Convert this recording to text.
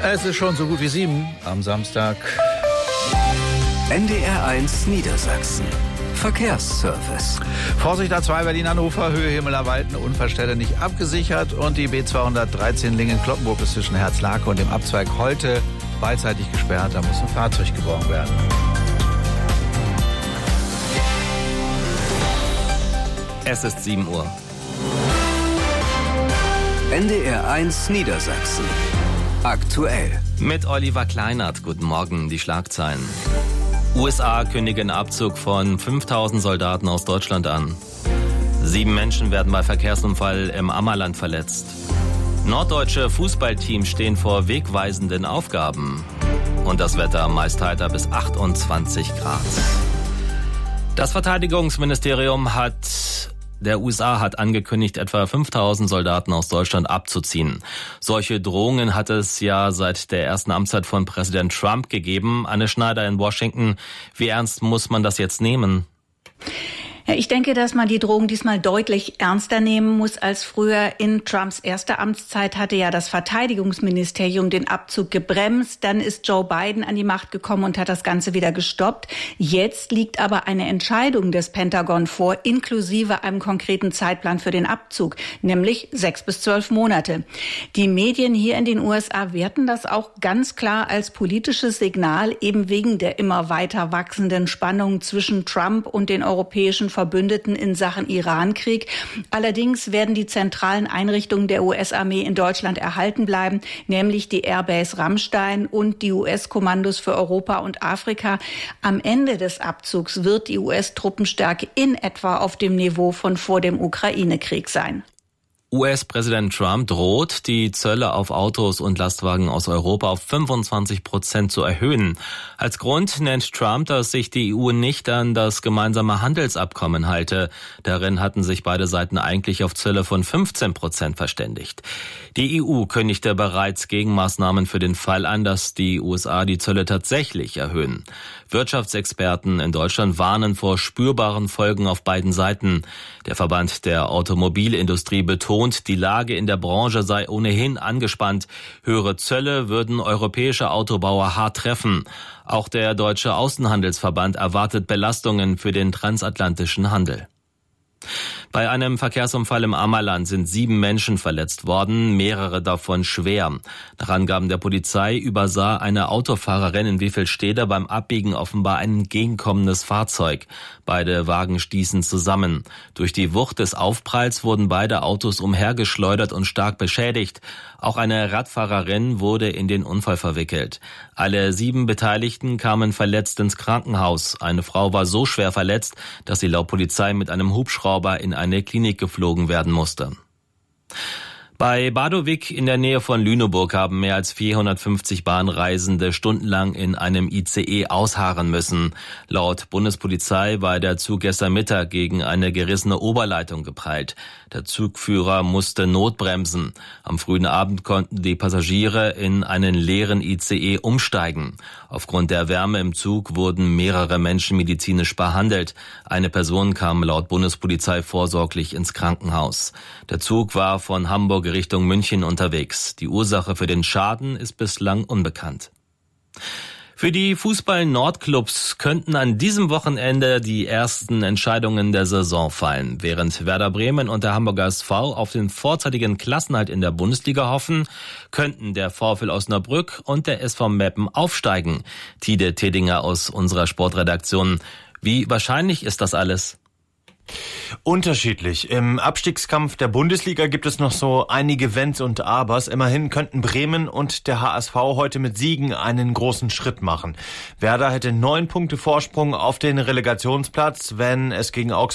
Es ist schon so gut wie 7 am Samstag. NDR1 Niedersachsen. Verkehrsservice. Vorsicht A2 Berlin-Hannover, Höhe Himmelerweiten, Unfallstelle nicht abgesichert und die B213 Lingen-Kloppenburg ist zwischen Herzlake und dem Abzweig heute beidseitig gesperrt. Da muss ein Fahrzeug geborgen werden. Es ist 7 Uhr. NDR1 Niedersachsen. Aktuell. Mit Oliver Kleinert. Guten Morgen, die Schlagzeilen. USA kündigen Abzug von 5000 Soldaten aus Deutschland an. 7 Menschen werden bei Verkehrsunfall im Ammerland verletzt. Norddeutsche Fußballteams stehen vor wegweisenden Aufgaben. Und das Wetter meist heiter bis 28 Grad. Das Verteidigungsministerium der USA hat angekündigt, etwa 5000 Soldaten aus Deutschland abzuziehen. Solche Drohungen hat es ja seit der ersten Amtszeit von Präsident Trump gegeben. Anne Schneider in Washington. Wie ernst muss man das jetzt nehmen? Ja, ich denke, dass man die Drohung diesmal deutlich ernster nehmen muss als früher. In Trumps erster Amtszeit hatte ja das Verteidigungsministerium den Abzug gebremst. Dann ist Joe Biden an die Macht gekommen und hat das Ganze wieder gestoppt. Jetzt liegt aber eine Entscheidung des Pentagon vor, inklusive einem konkreten Zeitplan für den Abzug, nämlich 6 bis 12 Monate. Die Medien hier in den USA werten das auch ganz klar als politisches Signal, eben wegen der immer weiter wachsenden Spannung zwischen Trump und den europäischen Verbündeten in Sachen Irankrieg. Allerdings werden die zentralen Einrichtungen der US-Armee in Deutschland erhalten bleiben, nämlich die Airbase Ramstein und die US-Kommandos für Europa und Afrika. Am Ende des Abzugs wird die US-Truppenstärke in etwa auf dem Niveau von vor dem Ukraine-Krieg sein. US-Präsident Trump droht, die Zölle auf Autos und Lastwagen aus Europa auf 25% zu erhöhen. Als Grund nennt Trump, dass sich die EU nicht an das gemeinsame Handelsabkommen halte. Darin hatten sich beide Seiten eigentlich auf Zölle von 15% verständigt. Die EU kündigte bereits Gegenmaßnahmen für den Fall an, dass die USA die Zölle tatsächlich erhöhen. Wirtschaftsexperten in Deutschland warnen vor spürbaren Folgen auf beiden Seiten. Der Verband der Automobilindustrie betont, die Lage in der Branche sei ohnehin angespannt. Höhere Zölle würden europäische Autobauer hart treffen. Auch der Deutsche Außenhandelsverband erwartet Belastungen für den transatlantischen Handel. Bei einem Verkehrsunfall im Ammerland sind 7 Menschen verletzt worden, mehrere davon schwer. Nach Angaben der Polizei übersah eine Autofahrerin in Wiefelstede beim Abbiegen offenbar ein entgegenkommendes Fahrzeug. Beide Wagen stießen zusammen. Durch die Wucht des Aufpralls wurden beide Autos umhergeschleudert und stark beschädigt. Auch eine Radfahrerin wurde in den Unfall verwickelt. Alle 7 Beteiligten kamen verletzt ins Krankenhaus. Eine Frau war so schwer verletzt, dass sie laut Polizei mit einem Hubschrauber in eine Klinik geflogen werden musste. Bei Badowik in der Nähe von Lüneburg haben mehr als 450 Bahnreisende stundenlang in einem ICE ausharren müssen. Laut Bundespolizei war der Zug gestern Mittag gegen eine gerissene Oberleitung geprallt. Der Zugführer musste notbremsen. Am frühen Abend konnten die Passagiere in einen leeren ICE umsteigen. Aufgrund der Wärme im Zug wurden mehrere Menschen medizinisch behandelt. Eine Person kam laut Bundespolizei vorsorglich ins Krankenhaus. Der Zug war von Hamburg Richtung München unterwegs. Die Ursache für den Schaden ist bislang unbekannt. Für die Fußball-Nordclubs könnten an diesem Wochenende die ersten Entscheidungen der Saison fallen. Während Werder Bremen und der Hamburger SV auf den vorzeitigen Klassenerhalt in der Bundesliga hoffen, könnten der VfL Osnabrück und der SV Meppen aufsteigen. Tide Tedinger aus unserer Sportredaktion. Wie wahrscheinlich ist das alles? Unterschiedlich. Im Abstiegskampf der Bundesliga gibt es noch so einige Wenns und Abers. Immerhin könnten Bremen und der HSV heute mit Siegen einen großen Schritt machen. Werder hätte 9 Punkte Vorsprung auf den Relegationsplatz, wenn es gegen Augsburg